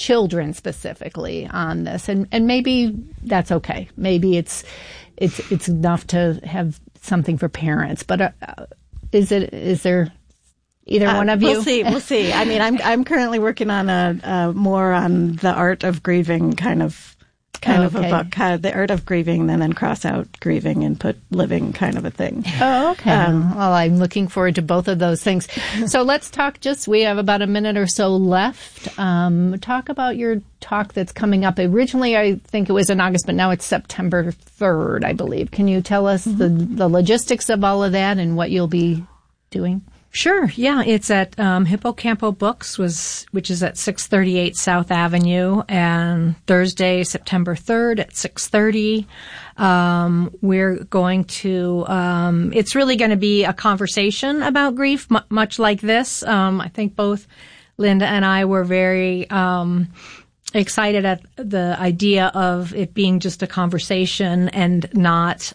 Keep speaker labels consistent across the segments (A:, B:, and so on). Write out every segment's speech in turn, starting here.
A: children specifically on this, and maybe that's okay. Maybe it's enough to have something for parents, but is there either one of you?
B: We'll see. I mean, I'm currently working on a more on the art of grieving kind of a book, the art of grieving, and then cross out grieving and put living kind of a thing.
A: Oh, okay. Well, I'm looking forward to both of those things. So let's talk we have about a minute or so left. Talk about your talk that's coming up. Originally, I think it was in August, but now it's September 3rd, I believe. Can you tell us the logistics of all of that and what you'll be doing?
C: Sure. Yeah, it's at Hippocampo Books, which is at 638 South Avenue, and Thursday, September 3rd at 6:30. We're going to. It's really going to be a conversation about grief, much like this. I think both Linda and I were very excited at the idea of it being just a conversation and not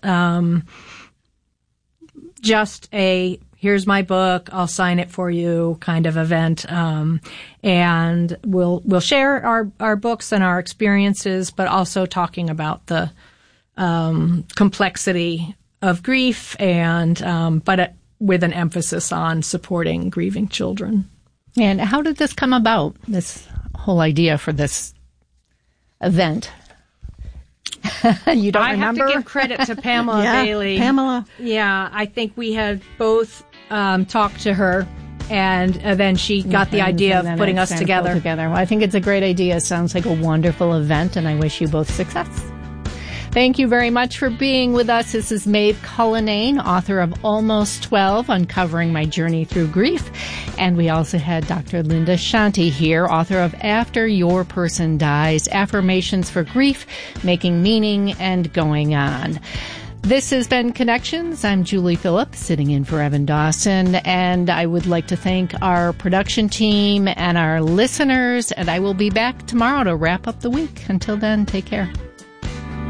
C: just a here's my book, I'll sign it for you kind of event. And we'll share our books and our experiences, but also talking about the complexity of grief and but with an emphasis on supporting grieving children.
A: And how did this come about, this whole idea for this event? You don't remember?
C: I have to give credit to Pamela Bailey.
B: Pamela.
C: Yeah, I think we had both talked to her, and then she got the idea of putting us together.
A: Well, I think it's a great idea. It sounds like a wonderful event, and I wish you both success. Thank you very much for being with us. This is Maeve Cullinane, author of Almost 12, Uncovering My Journey Through Grief. And we also had Dr. Linda Shanti here, author of After Your Person Dies, Affirmations for Grief, Making Meaning, and Going On. This has been Connections. I'm Julie Phillips, sitting in for Evan Dawson, and I would like to thank our production team and our listeners, and I will be back tomorrow to wrap up the week. Until then, take care.